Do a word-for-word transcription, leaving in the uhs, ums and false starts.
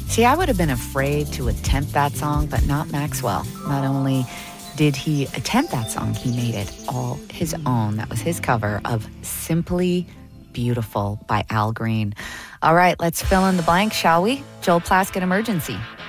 See, I would have been afraid to attempt that song, but not Maxwell. Not only did he attempt that song, he made it all his own. That was his cover of Simply Beautiful by Al Green. All right, let's fill in the blank, shall we? Joel Plaskett Emergency.